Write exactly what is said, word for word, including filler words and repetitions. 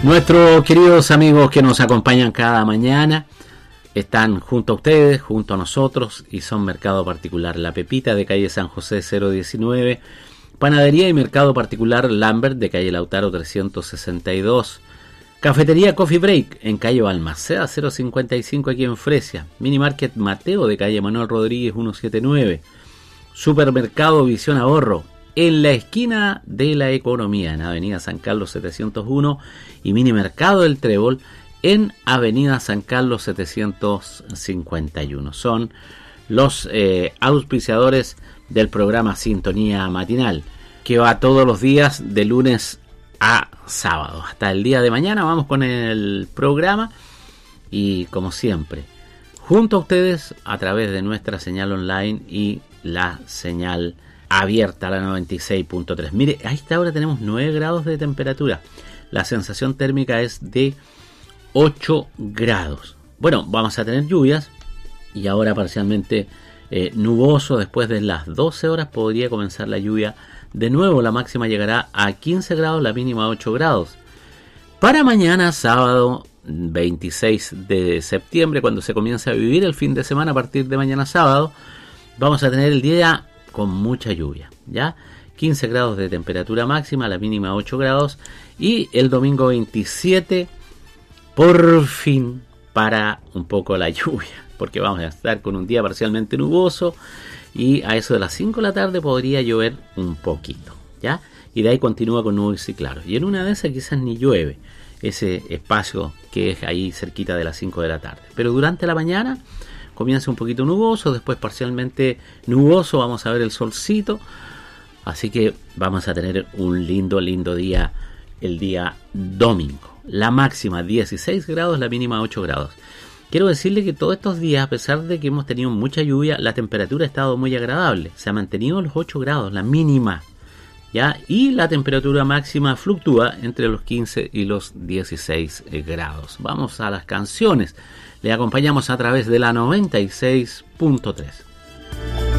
Nuestros queridos amigos que nos acompañan cada mañana están junto a ustedes, junto a nosotros, y son Mercado Particular La Pepita de calle San José cero diecinueve, Panadería y Mercado Particular Lambert de calle Lautaro trescientos sesenta y dos, Cafetería Coffee Break en calle Balmaceda cero cincuenta y cinco aquí en Fresia, Mini Market Mateo de calle Manuel Rodríguez ciento setenta y nueve, Supermercado Visión Ahorro en la esquina de la Economía, en Avenida San Carlos setecientos uno, y Mini Mercado del Trébol en Avenida San Carlos setecientos cincuenta y uno. Son los eh, auspiciadores del programa Sintonía Matinal, que va todos los días de lunes a sábado. Hasta el día de mañana vamos con el programa y, como siempre, junto a ustedes a través de nuestra señal online y la señal abierta a la noventa y seis punto tres. Mire, a esta hora tenemos nueve grados de temperatura. La sensación térmica es de ocho grados. Bueno, vamos a tener lluvias y ahora parcialmente eh, nuboso. Después de las doce horas podría comenzar la lluvia de nuevo. La máxima llegará a quince grados, la mínima a ocho grados. Para mañana, sábado veintiséis de septiembre, cuando se comience a vivir el fin de semana, a partir de mañana sábado, vamos a tener el día con mucha lluvia, ¿ya? quince grados de temperatura máxima, la mínima ocho grados, y el domingo veintisiete, por fin, para un poco la lluvia, porque vamos a estar con un día parcialmente nuboso, y a eso de las cinco de la tarde podría llover un poquito, ¿ya? Y de ahí continúa con nubes y claros, y en una de esas quizás ni llueve, ese espacio que es ahí cerquita de las cinco de la tarde, pero durante la mañana comienza un poquito nuboso, después parcialmente nuboso, vamos a ver el solcito, así que vamos a tener un lindo, lindo día el día domingo. La máxima dieciséis grados, la mínima ocho grados. Quiero decirle que todos estos días, a pesar de que hemos tenido mucha lluvia, la temperatura ha estado muy agradable, se ha mantenido los ocho grados, la mínima, ¿ya? Y la temperatura máxima fluctúa entre los quince y los dieciséis grados. Vamos a las canciones. Le acompañamos a través de la noventa y seis punto tres.